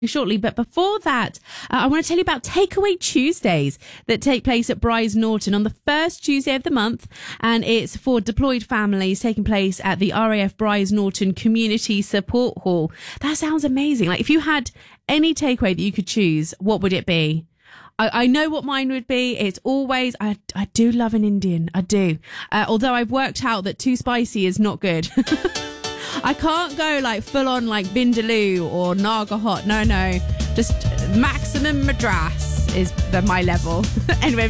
shortly. But before that, I want to tell you about Takeaway Tuesdays that take place at Brize Norton on the first Tuesday of the month. And it's for deployed families, taking place at the RAF Brize Norton Community Support Hall. That sounds amazing. Like, if you had any takeaway that you could choose, what would it be? I know what mine would be. It's always, I do love an Indian. I do. Although I've worked out that too spicy is not good. I can't go like full on like Vindaloo or Naga Hot. No. Just maximum Madras is my level. Anyway.